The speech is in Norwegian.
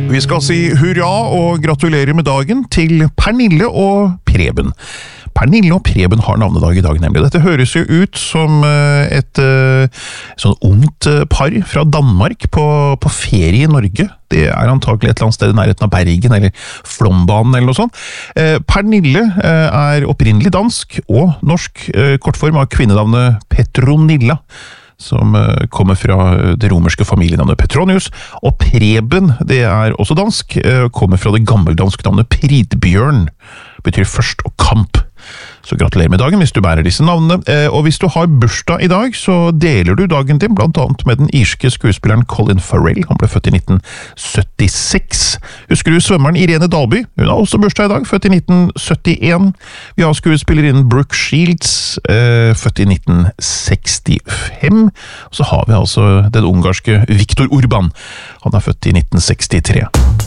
Vi skal si hurra og gratulere med dagen til Pernille og Preben. Pernille og Preben har navnedag i dag, nemlig. Dette høres jo ut som et sånn ungt par fra Danmark på ferie i Norge. Det er antagelig et eller annet sted i nærheten av Bergen eller Flombanen eller noe sånt. Pernille er opprinnelig dansk og norsk, kortform av kvinnenavnet Petronilla, som kommer fra det romerske familienavnet Petronius, og Preben, det er også dansk, kommer fra det gammeldanske navnet Pridbjørn, betyr først og kamp. Så gratulerer med dagen hvis du bærer disse navnene, og hvis du har bursdag i dag, så deler du dagen din blant annet med den irske skuespilleren Colin Farrell. Han ble født i 1976. Husker du svømmeren Irene Dalby? Hun har også bursdag i dag, født i 1971. Vi har skuespillerinnen Brooke Shields, født i 1965. Så har vi altså den ungarske Viktor Orban. Han er født i 1963.